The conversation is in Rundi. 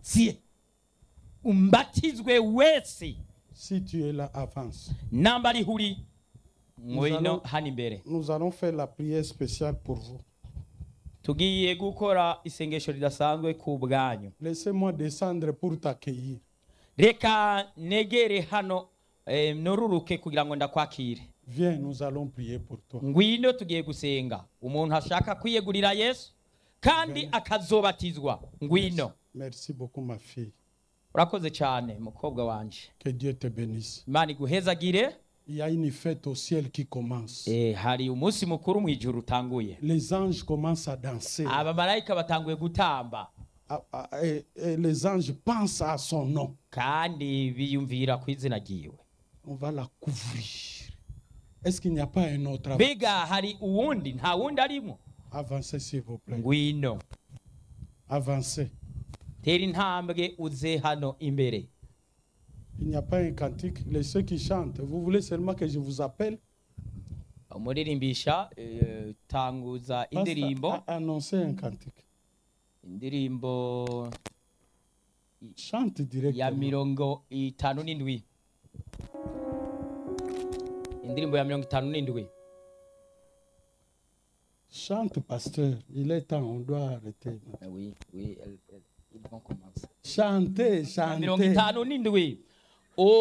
si umbatizwe wese. Si tu es là, avance. Namba lihuri Nous ngwino allons- hano imbere. Nous allons faire la prière spéciale pour vous. Tugiye gukora isengesho ridasanzwe ku bwanyu. Laissez-moi descendre pour t'accueillir. Reka negere hano noruruke kugira ngo ndakwakire. Viens, nous allons prier pour toi. Ngwino tugiye gusenga. Umuntu ashaka kwiyegurira Yesu kandi akazobatizwa. Ngwino. Merci beaucoup, ma fille. Urakoze cyane mukobwa wanje. Que Dieu te bénisse. Imana iguhezagire. Il y a une fête au ciel qui commence. Hari umunsi mukuru mu ijuru utanguye. Les anges commencent à danser. Abamarayika batanguye gutamba. Et les anges pensent à son nom. Kandi biyumvira ku izina ryiwe. On va la couvrir. Est-ce qu'il n'y a pas un autre? Bega hari uwundi nta wundi arimo. Avancez, s'il vous plaît. Ngwino. Avancez. Tera intambwe uze hano imbere. Il n'y a pas un cantique. Les ceux qui chantent, vous voulez seulement que je vous appelle? Umuririmbisha tanguza indirimbo. Annoncez un cantique. Indirimbo Chante ya directement. 57. Indirimbo ya 57. Chante, pasteur. Il est temps, on doit arrêter. Oui, ils vont commencer. Chantez, chantez. 57.